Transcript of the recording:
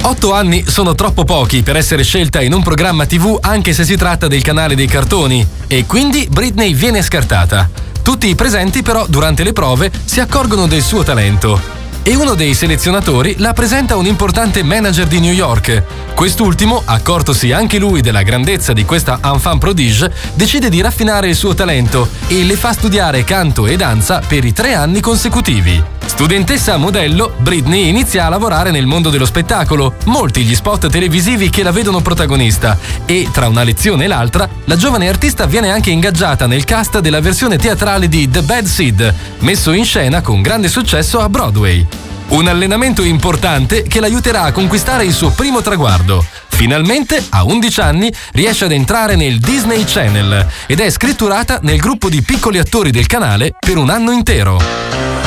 8 anni sono troppo pochi per essere scelta in un programma TV anche se si tratta del canale dei cartoni e quindi Britney viene scartata. Tutti i presenti però durante le prove si accorgono del suo talento e uno dei selezionatori la presenta a un importante manager di New York. Quest'ultimo, accortosi anche lui della grandezza di questa enfant prodige, decide di raffinare il suo talento e le fa studiare canto e danza per i 3 anni consecutivi. Studentessa modello, Britney inizia a lavorare nel mondo dello spettacolo, molti gli spot televisivi che la vedono protagonista e, tra una lezione e l'altra, la giovane artista viene anche ingaggiata nel cast della versione teatrale di The Bad Seed, messo in scena con grande successo a Broadway. Un allenamento importante che l'aiuterà a conquistare il suo primo traguardo. Finalmente, a 11 anni, riesce ad entrare nel Disney Channel ed è scritturata nel gruppo di piccoli attori del canale per un anno intero.